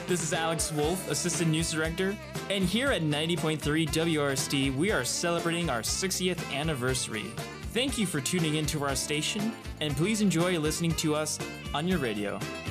This is Alex Wolf, Assistant News Director, and here at 90.3 WRST, we are celebrating our 60th anniversary. Thank you for tuning into our station, and please enjoy listening to us on your radio.